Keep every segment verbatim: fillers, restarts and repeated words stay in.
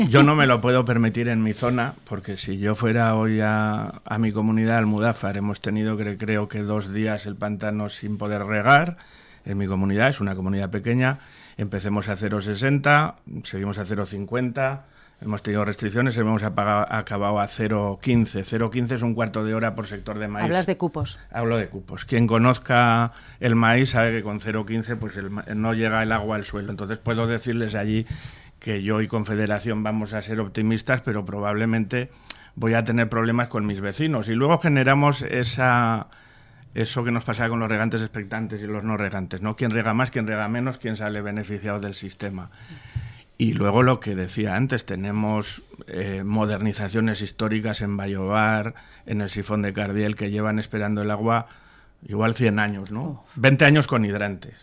Yo no me lo puedo permitir en mi zona, porque si yo fuera hoy a, a mi comunidad, Almudafar, hemos tenido que, creo que dos días el pantano sin poder regar. En mi comunidad, es una comunidad pequeña, empecemos a cero coma sesenta, seguimos a cero coma cincuenta, hemos tenido restricciones, hemos apagado, acabado a cero coma quince. cero coma quince es un cuarto de hora por sector de maíz. Hablas de cupos. Hablo de cupos. Quien conozca el maíz sabe que con cero coma quince pues el, no llega el agua al suelo. Entonces puedo decirles allí que yo y Confederación vamos a ser optimistas, pero probablemente voy a tener problemas con mis vecinos. Y luego generamos esa... eso que nos pasaba con los regantes expectantes y los no regantes, ¿no? Quién rega más, quién rega menos, quién sale beneficiado del sistema. Y luego lo que decía antes, tenemos eh, modernizaciones históricas en Vallobar, en el sifón de Cardiel, que llevan esperando el agua igual cien años, ¿no? veinte años con hidrantes,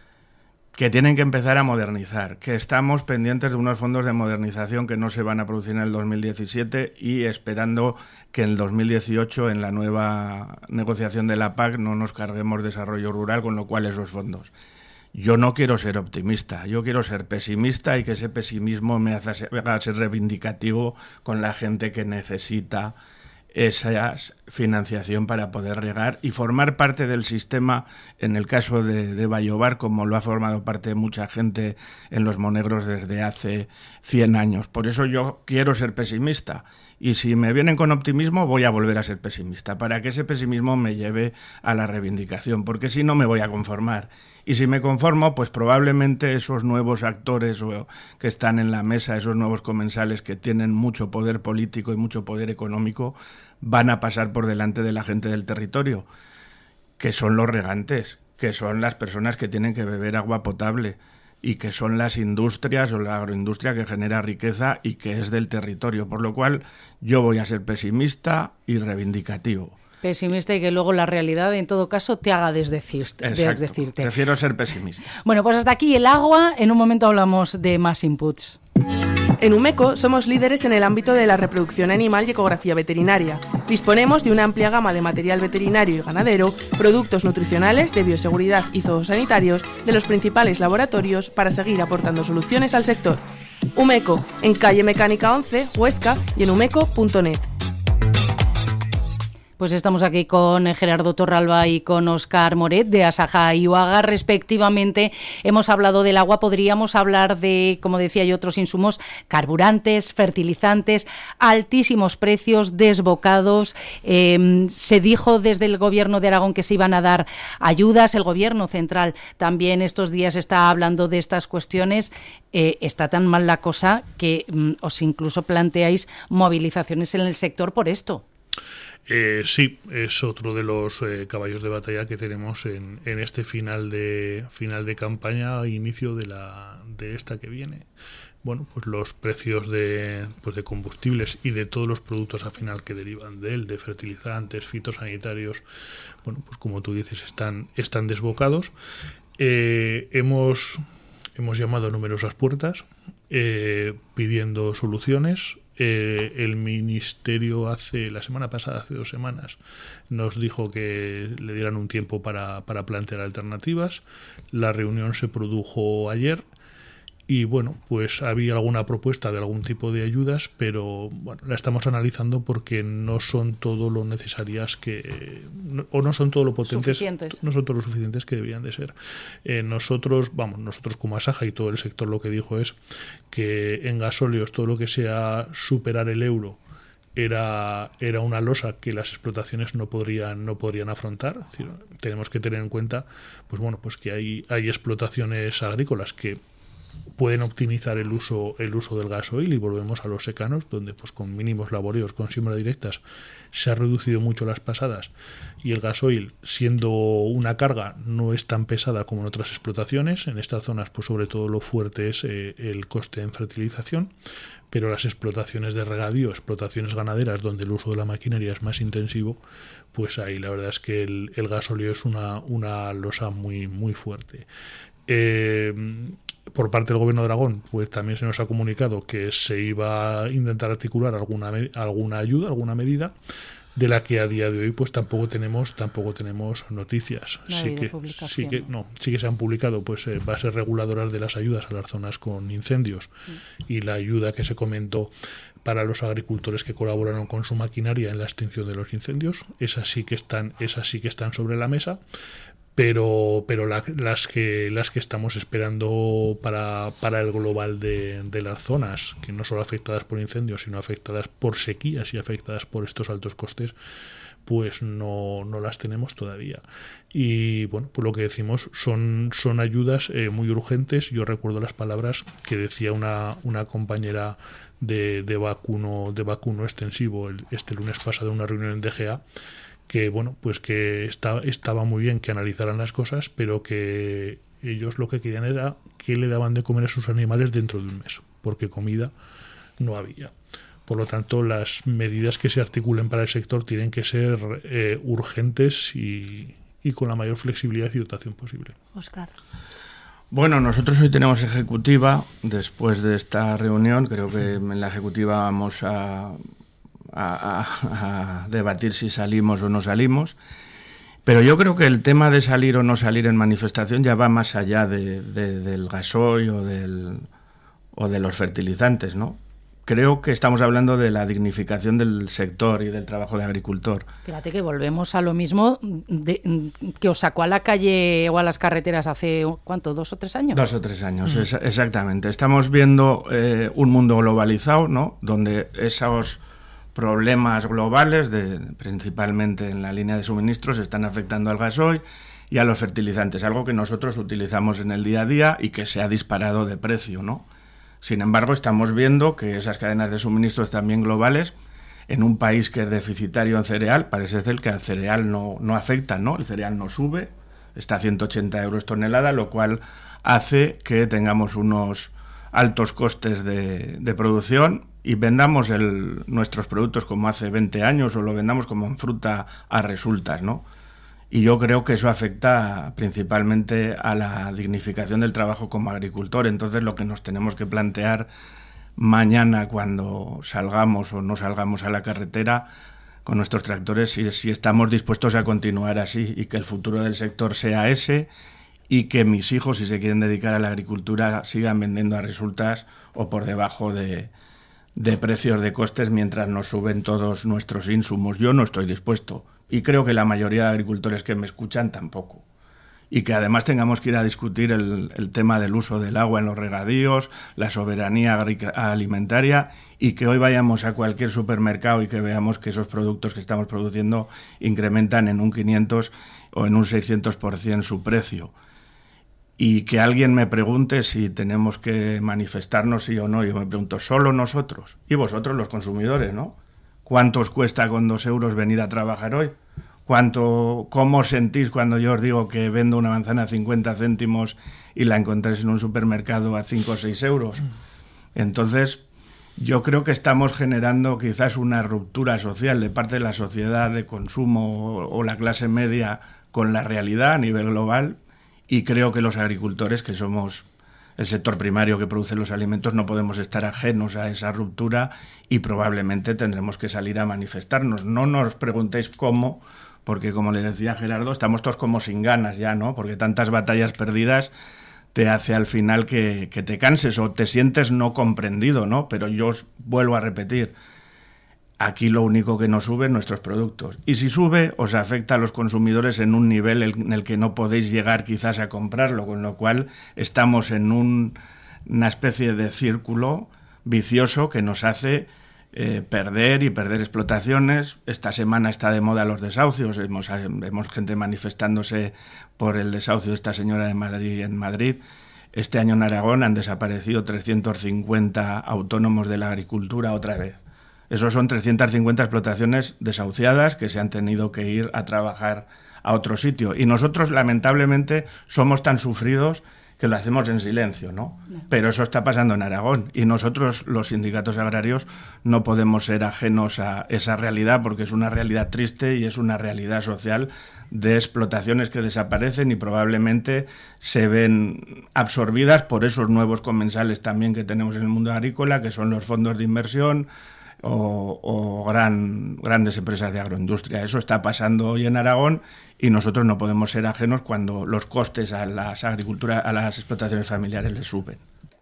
que tienen que empezar a modernizar, que estamos pendientes de unos fondos de modernización que no se van a producir en el dos mil diecisiete y esperando que en el dos mil dieciocho, en la nueva negociación de la P A C, no nos carguemos desarrollo rural, con lo cual esos fondos. Yo no quiero ser optimista, yo quiero ser pesimista y que ese pesimismo me haga ser reivindicativo con la gente que necesita esa financiación para poder regar y formar parte del sistema, en el caso de, de Vallobar, como lo ha formado parte mucha gente en los Monegros desde hace cien años. Por eso yo quiero ser pesimista. Y si me vienen con optimismo, voy a volver a ser pesimista, para que ese pesimismo me lleve a la reivindicación, porque si no me voy a conformar. Y si me conformo, pues probablemente esos nuevos actores que están en la mesa, esos nuevos comensales que tienen mucho poder político y mucho poder económico, van a pasar por delante de la gente del territorio, que son los regantes, que son las personas que tienen que beber agua potable, y que son las industrias o la agroindustria que genera riqueza y que es del territorio, por lo cual yo voy a ser pesimista y reivindicativo. Pesimista y que luego la realidad, en todo caso, te haga desdecirte. desdecirte. Prefiero ser pesimista. Bueno, pues hasta aquí el agua. En un momento hablamos de más inputs. En Umeco somos líderes en el ámbito de la reproducción animal y ecografía veterinaria. Disponemos de una amplia gama de material veterinario y ganadero, productos nutricionales, de bioseguridad y zoosanitarios de los principales laboratorios para seguir aportando soluciones al sector. Umeco, en calle Mecánica once, Huesca, y en umeco punto net. Pues estamos aquí con Gerardo Torralba y con Óscar Moret de Asaja y Uaga, respectivamente. Hemos hablado del agua, podríamos hablar de, como decía yo, otros insumos, carburantes, fertilizantes, altísimos precios, desbocados. Eh, se dijo desde el Gobierno de Aragón que se iban a dar ayudas. El Gobierno central también estos días está hablando de estas cuestiones. Eh, está tan mal la cosa que mm, os incluso planteáis movilizaciones en el sector por esto. Eh, sí, es otro de los eh, caballos de batalla que tenemos en, en este final de final de campaña, inicio de la de esta que viene. Bueno, pues los precios de pues de combustibles y de todos los productos al final que derivan de él, de fertilizantes, fitosanitarios, bueno, pues como tú dices, están están desbocados. Eh, hemos hemos llamado a numerosas puertas eh, pidiendo soluciones. Eh, el Ministerio hace la semana pasada, hace dos semanas, nos dijo que le dieran un tiempo para, para plantear alternativas. La reunión se produjo ayer y bueno, pues había alguna propuesta de algún tipo de ayudas, pero bueno, la estamos analizando porque no son todo lo necesarias que no, o no son todo lo potentes, suficientes. no son todo lo suficientes que deberían de ser. Eh, nosotros, vamos, nosotros como Asaja y todo el sector lo que dijo es que en gasóleos todo lo que sea superar el euro era era una losa que las explotaciones no podrían no podrían afrontar. Es decir, tenemos que tener en cuenta, pues bueno, pues que hay hay explotaciones agrícolas que pueden optimizar el uso el uso del gasoil, y volvemos a los secanos, donde pues con mínimos laboreos, con siembra directas, se ha reducido mucho las pasadas, y el gasoil, siendo una carga, no es tan pesada como en otras explotaciones. En estas zonas, pues sobre todo lo fuerte es eh, el coste en fertilización, pero las explotaciones de regadío, explotaciones ganaderas, donde el uso de la maquinaria es más intensivo, pues ahí la verdad es que el, el gasóleo es una, una losa muy, muy fuerte. Eh, por parte del Gobierno de Aragón, pues también se nos ha comunicado que se iba a intentar articular alguna alguna ayuda, alguna medida. de la que a día de hoy pues tampoco tenemos tampoco tenemos noticias. No sí que sí que no sí que se han publicado pues eh, bases reguladoras de las ayudas a las zonas con incendios mm. y la ayuda que se comentó para los agricultores que colaboraron con su maquinaria en la extinción de los incendios. Esas sí que están esas sí que están sobre la mesa. Pero, pero la, las que las que estamos esperando para, para el global de, de las zonas, que no solo afectadas por incendios, sino afectadas por sequías y afectadas por estos altos costes, pues no, no las tenemos todavía. Y bueno, pues lo que decimos son, son ayudas eh, muy urgentes. Yo recuerdo las palabras que decía una, una compañera de, de vacuno, de vacuno extensivo el, este lunes pasado en una reunión en D G A, que bueno, pues que está, estaba muy bien que analizaran las cosas, pero que ellos lo que querían era que le daban de comer a sus animales dentro de un mes, porque comida no había. Por lo tanto, las medidas que se articulen para el sector tienen que ser eh, urgentes y, y con la mayor flexibilidad y dotación posible. Óscar. Bueno, nosotros hoy tenemos ejecutiva. Después de esta reunión, creo que en la ejecutiva vamos a... A, a, a debatir si salimos o no salimos, pero yo creo que el tema de salir o no salir en manifestación ya va más allá de, de, del gasoil o, del, o de los fertilizantes, ¿no? Creo que estamos hablando de la dignificación del sector y del trabajo de agricultor. Fíjate que volvemos a lo mismo de, que os sacó a la calle o a las carreteras hace, ¿cuánto? ¿Dos o tres años? Dos o tres años, mm. es, exactamente. Estamos viendo eh, un mundo globalizado, ¿no? Donde esos problemas globales, de, principalmente en la línea de suministros, están afectando al gasoil y a los fertilizantes, algo que nosotros utilizamos en el día a día y que se ha disparado de precio, ¿no? Sin embargo, estamos viendo que esas cadenas de suministros también globales, en un país que es deficitario en cereal, parece ser que al cereal no, no afecta, ¿no? El cereal no sube, está a ciento ochenta euros tonelada, lo cual hace que tengamos unos altos costes de, de producción y vendamos el, nuestros productos como hace veinte años o lo vendamos como en fruta a resultas, ¿no? Y yo creo que eso afecta principalmente a la dignificación del trabajo como agricultor. Entonces lo que nos tenemos que plantear mañana cuando salgamos o no salgamos a la carretera con nuestros tractores es si estamos dispuestos a continuar así y que el futuro del sector sea ese y que mis hijos, si se quieren dedicar a la agricultura, sigan vendiendo a resultas o por debajo de de precios de costes mientras nos suben todos nuestros insumos. Yo no estoy dispuesto y creo que la mayoría de agricultores que me escuchan tampoco. Y que además tengamos que ir a discutir el, el tema del uso del agua en los regadíos, la soberanía alimentaria y que hoy vayamos a cualquier supermercado y que veamos que esos productos que estamos produciendo incrementan en un quinientos o en un seiscientos por ciento su precio. Y que alguien me pregunte si tenemos que manifestarnos sí o no. Yo me pregunto, ¿solo nosotros? Y vosotros, los consumidores, ¿no? ¿Cuánto os cuesta con dos euros venir a trabajar hoy? ¿Cuánto, cómo os sentís cuando yo os digo que vendo una manzana a cincuenta céntimos y la encontráis en un supermercado a cinco o seis euros? Entonces, yo creo que estamos generando quizás una ruptura social de parte de la sociedad de consumo o la clase media con la realidad a nivel global. Y creo que los agricultores, que somos el sector primario que produce los alimentos, no podemos estar ajenos a esa ruptura y probablemente tendremos que salir a manifestarnos. No nos preguntéis cómo, porque como le decía Gerardo, estamos todos como sin ganas ya, ¿no? Porque tantas batallas perdidas te hace al final que, que te canses o te sientes no comprendido, ¿no? Pero yo os vuelvo a repetir, aquí lo único que no sube es nuestros productos. Y si sube, os afecta a los consumidores en un nivel en el que no podéis llegar quizás a comprarlo, con lo cual estamos en un, una especie de círculo vicioso que nos hace eh, perder y perder explotaciones. Esta semana está de moda los desahucios. Vemos, vemos gente manifestándose por el desahucio de esta señora de Madrid en Madrid. Este año en Aragón han desaparecido trescientos cincuenta autónomos de la agricultura otra vez. Esos son trescientas cincuenta explotaciones desahuciadas que se han tenido que ir a trabajar a otro sitio. Y nosotros, lamentablemente, somos tan sufridos que lo hacemos en silencio, ¿no? No. Pero eso está pasando en Aragón. Y nosotros, los sindicatos agrarios, no podemos ser ajenos a esa realidad porque es una realidad triste y es una realidad social de explotaciones que desaparecen y probablemente se ven absorbidas por esos nuevos comensales también que tenemos en el mundo agrícola, que son los fondos de inversión, o, o gran, grandes empresas de agroindustria. Eso está pasando hoy en Aragón y nosotros no podemos ser ajenos cuando los costes a las agriculturas, a las explotaciones familiares les suben.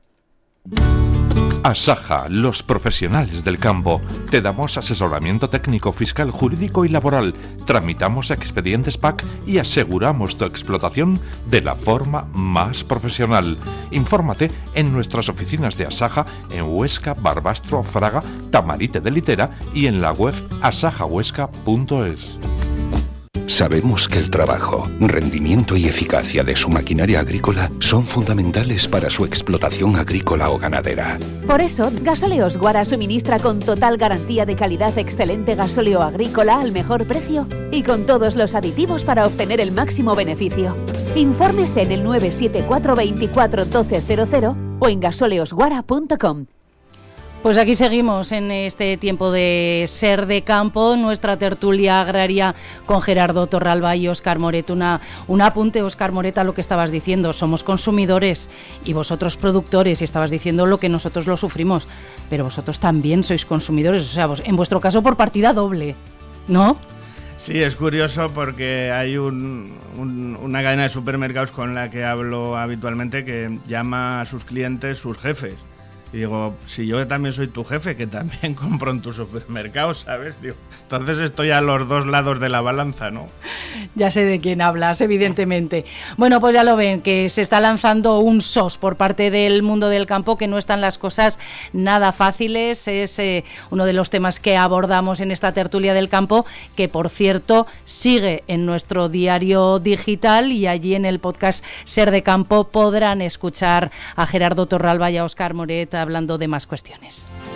Asaja, los profesionales del campo. Te damos asesoramiento técnico, fiscal, jurídico y laboral. Tramitamos expedientes P A C y aseguramos tu explotación de la forma más profesional. Infórmate en nuestras oficinas de Asaja en Huesca, Barbastro, Fraga, Tamarite de Litera y en la web asaja huesca punto es. Sabemos que el trabajo, rendimiento y eficacia de su maquinaria agrícola son fundamentales para su explotación agrícola o ganadera. Por eso, Gasóleos Guara suministra con total garantía de calidad excelente gasóleo agrícola al mejor precio y con todos los aditivos para obtener el máximo beneficio. Infórmese en el nueve siete cuatro veinticuatro doce cero cero o en gasóleos guara punto com. Pues aquí seguimos en este tiempo de Ser de Campo, nuestra tertulia agraria con Gerardo Torralba y Óscar Moret. Una, un apunte, Óscar Moret, a lo que estabas diciendo. Somos consumidores y vosotros productores, y estabas diciendo lo que nosotros lo sufrimos, pero vosotros también sois consumidores, o sea, vos, en vuestro caso por partida doble, ¿no? Sí, es curioso porque hay un, un, una cadena de supermercados con la que hablo habitualmente que llama a sus clientes sus jefes. Y digo, si yo también soy tu jefe, que también compro en tu supermercado, ¿sabes? Digo, entonces estoy a los dos lados de la balanza, ¿no? Ya sé de quién hablas, evidentemente. Bueno, pues ya lo ven, que se está lanzando un S O S por parte del mundo del campo, que no están las cosas nada fáciles. Es eh, uno de los temas que abordamos en esta tertulia del campo, que por cierto sigue en nuestro diario digital, y allí en el podcast Ser de Campo podrán escuchar a Gerardo Torralba y a Óscar Moret hablando de más cuestiones.